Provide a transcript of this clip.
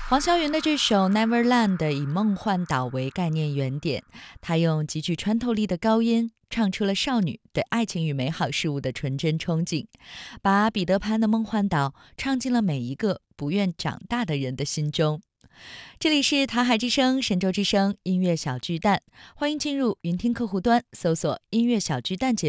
黄霄云的这首《Neverland》以梦幻岛为概念原点，他用极具穿透力的高音唱出了少女对爱情与美好事物的纯真憧憬，把彼得潘的梦幻岛唱进了每一个不愿长大的人的心中。这里是台海之声、神州之声音乐小巨蛋，欢迎进入云听客户端，搜索音乐小巨蛋节目。